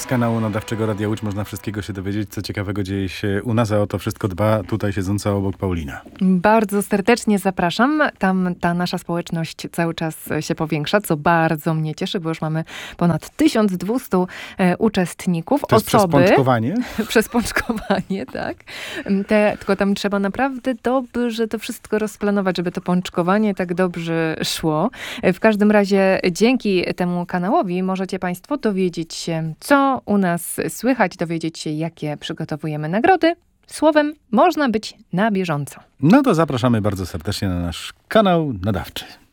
kanału nadawczego Radia Łódź można wszystkiego się dowiedzieć, co ciekawego dzieje się u nas, a o to wszystko dba tutaj siedząca obok Paulina. Bardzo serdecznie zapraszam. Tam ta nasza społeczność cały czas się powiększa, co bardzo mnie cieszy, bo już mamy ponad 1200 uczestników. To jest przez pączkowanie? Przez pączkowanie, tak. Tylko tam trzeba naprawdę dobrze to wszystko rozplanować, żeby to pączkowanie tak dobrze szło. W każdym razie dzięki temu kanałowi możecie Państwo dowiedzieć się, co u nas słychać, dowiedzieć się, jakie przygotowujemy nagrody. Słowem, można być na bieżąco. No to zapraszamy bardzo serdecznie na nasz kanał nadawczy.